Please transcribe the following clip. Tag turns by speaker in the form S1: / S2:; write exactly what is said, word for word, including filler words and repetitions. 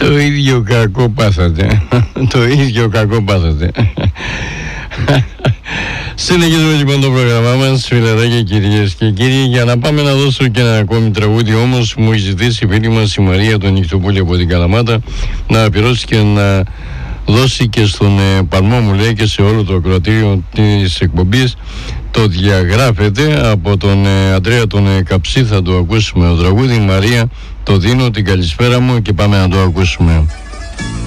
S1: Το ίδιο κακό πάθατε. Το ίδιο κακό πάθατε. Συνεχίζουμε λοιπόν το πρόγραμμά μας, φιλαράκια, κυρίες και κύριοι. Για να πάμε να δώσω και ένα ακόμη τραγούδι, όμως μου έχει ζητήσει η φίλη μας η Μαρία τον Νυχτοπούλη από την Καλαμάτα να αφιερώσει και να δώσει και στον ε, Παλμό, μου λέει, και σε όλο το ακροατήριο της εκπομπής. Το διαγράφεται από τον ε, Αντρέα τον ε, Καψί. Θα το ακούσουμε το τραγούδι. Μαρία, το δίνω, την καλησπέρα μου και πάμε να το ακούσουμε.